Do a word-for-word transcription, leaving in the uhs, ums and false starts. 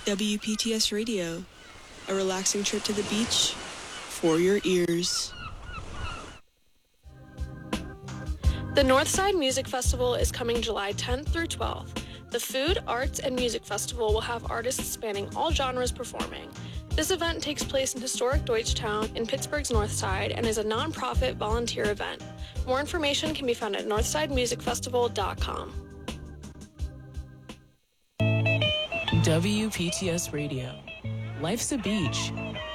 W P T S Radio, a relaxing trip to the beach for your ears. The Northside Music Festival is coming July tenth through twelfth. The Food, Arts, and Music Festival will have artists spanning all genres performing. This event takes place in historic Deutschtown in Pittsburgh's Northside and is a nonprofit volunteer event. More information can be found at northside music festival dot com. W P T S Radio. Life's a beach.